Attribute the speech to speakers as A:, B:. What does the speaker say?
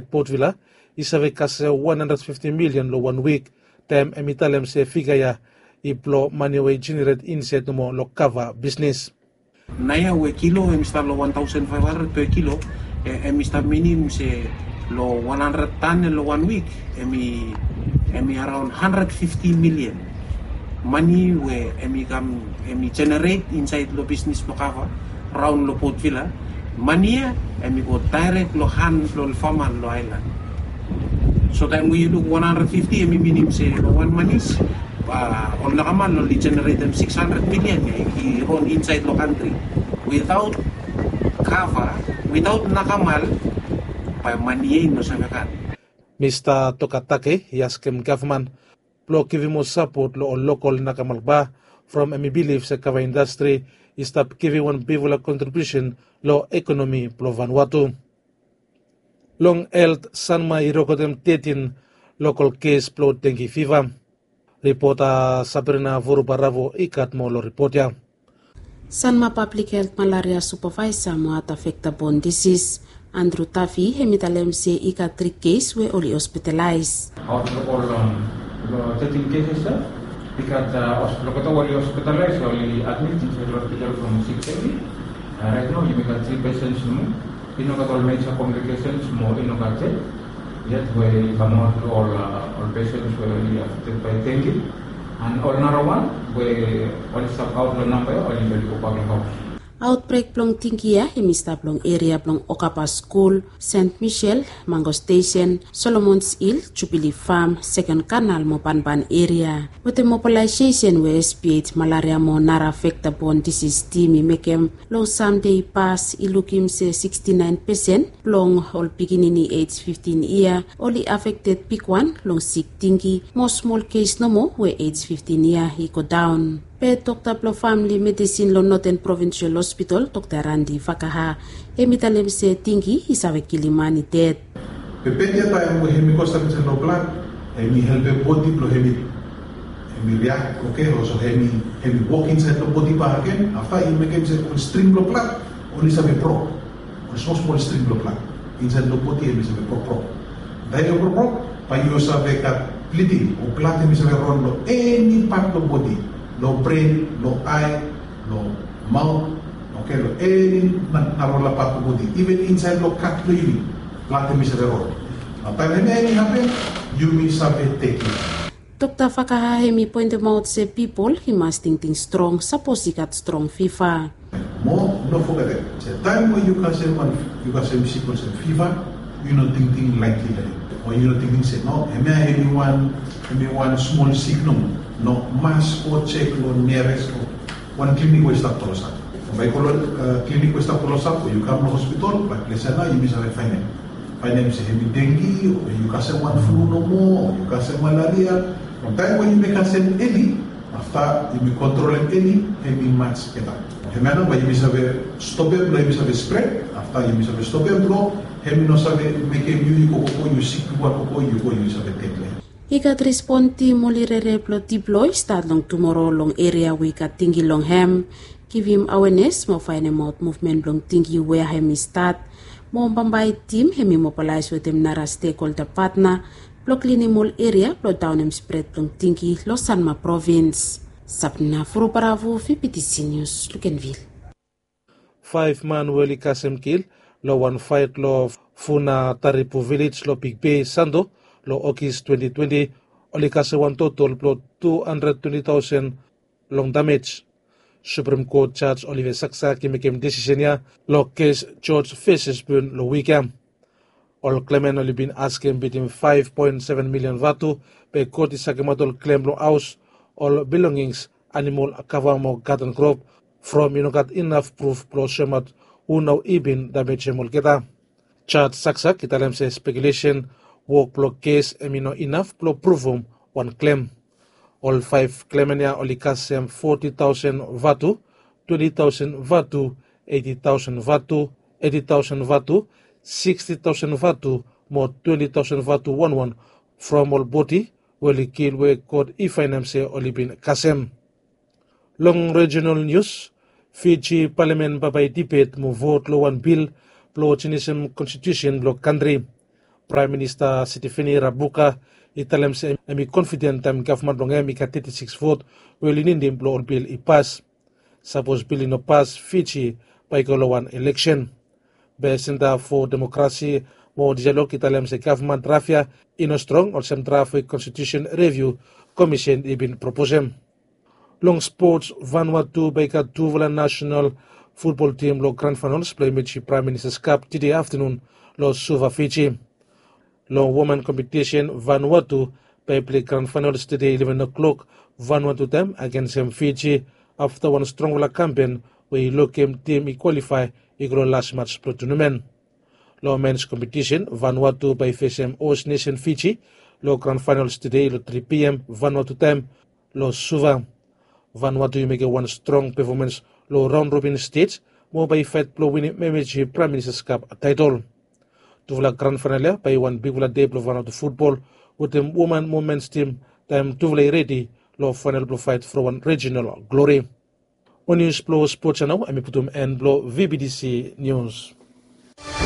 A: Port Vila isabe kase 150 million lo 1 week tem emitalem se figaya iplo money we generate inset mo lo cover business.
B: Naya we kilo emista lo 1,500 per kilo emista minimum se lo 100 ton lo 1 week emi around 150 million money we emi generate inside lo business lo cover round lo Port Vila money emi go direct lo hand lo farmer lo island. So then we do 150 emi minimum se lo 1 manis all nakaman only generate them 600 million he run inside the country without cover, without nakamal by money no sabakan.
A: Mr. Tokatake yaskem government plo kivimo support lo local nakamal ba from emi believe sa cover industry is tap giving one bivola contribution lo economy plo Vanuatu. Long health sanma irokodem 13 local case plo dengue fever. Reporter Sabrina Vorubaravo ikat mo lo report ya.
C: Sanma Public Health Malaria Supervisor mo at affecta bone disease Andrew Tafi hemitalem se ikat 3 case we only hospitalized.
D: Out of all 13 cases ikat only hospitalized only admit in the hospital from 6:30. Right now you got 3 patients mo. Got all major complications mo got yet we come out all patients were really affected by dengue and all another one we only stop out the number only very public house.
C: Outbreak plong tinggia hemista plong area plong Okapa School, St. Michel, Mango Station, Solomon's Hill, Jubilee Farm, Second Canal mo Banban area. With the mobilization we expiate malaria mo nara affecta bone disease team mekem long someday pass ilukim se 69% plong all beginning age 15 year only affected big one long sick tingi mo small case no mo we age 15 year he go down. Pe Dr. Plo Family Medicine lo Northern Provincial Hospital, Dr. Randy Fakaha, hemitalem se tingi isawe kilimani dead.
E: Pepedia tayo mo hemi kosta sa no blood, hemi help body plo hemi react okay, also hemi walk inside the body pa again, after he make him say on stream lo blood, only sabe pro, on small stream lo blood, inside the body hemi sabe pro. Dahil pro, pa yo sabe ka bleeding, o blood hemi sabe run lo any part of body. No brain, no eye, no mouth, okay, no any narola part of body, even inside no cut cleaning, lahat may sabi ron. At time any happen, you may sabi take it.
C: Dr. Fakaha hemi point out say people he must think strong, suppose he got strong fever.
E: More, no forget it. The time when you can say sickness and fever, you not thinking likely that it. Or you not thinking say no, anyone small sick no mass or check or nearest or one clinic will start to start. By clinic will start to start, you come to hospital, but let's say now you miss a finance. Finance say dengue, or you can say one flu no more, or you can say malaria. From time when you make a send any, after you control any much better. Hemana by you miss a stop it, you miss a spread. After you miss a stop it, hemi no sabe make you sick people you go you sabe take.
C: Ikat respondi molirere plo deploy start long tomorrow long area we kat tingi long hem give him awareness mo find him out movement long tingi where hem start mo bambay team hemi mobilize with him nara stakeholder partner plo cleaning mall area plo down him spread long tingi lo Sanma province. Sabna Furuparavo PPTC News Lukenville.
A: 5-man weli kasem kill lo 1 fight lo Funa Taripu village lo Big Bay Sando lo Okis 2020 oli kase one total plo 220,000 long damage. Supreme Court Judge Oliver Saksa kimekem decision ya lo case George faces bun lo weekend. All claimant only been asking between 5.7 million vatu pe court isakematol claim lo house all belongings animal cover mo garden crop from got enough proof plo shemat who now even damage mol kita. Judge Saksa kitalem se speculation work plo case emino enough plo prove one claim. All 5 claimants only kasem 40,000 vatu, 20,000 vatu, 80,000 vatu, 80,000 vatu, 60,000 vatu, more 20,000 vatu 11 from all body will kill we code finance only been kasem. Long regional news, Fiji Parliament babay debate mo vote lo one bill plo chinism constitution lo country. Prime Minister Sitifeni Rabuka italem se emi confident tam government long emi ka 36 vote weli nindim blo bill ipas. Suppose bill no pass Fiji by one election. Be Center for Democracy mo dialog italem se government rafia ino strong or sem traffic constitution review commission ibin proposem. Long sports Vanuatu by ka Tuvalu national football team lo grand finals play Michi Prime Minister's Cup today afternoon lo Suva Fiji. Long women competition Vanuatu by play grand finals today 11 o'clock Vanuatu time against Fiji after one strong wala campaign where local team qualify igro last match pro tournament. Lo men's competition Vanuatu by face host nation Fiji lo grand finals today lo 3 p.m. Vanuatu time lo Suva. Vanuatu you make one strong performance lo round robin stage mo by fight pro winning Michi Prime Minister's Cup title. Tuvalu grand finale by one big wala day pro Vanuatu football with the woman men's team time Tuvalu ready lo final pro fight for one regional glory. On news pro sports channel ami putum and blo VBDC news.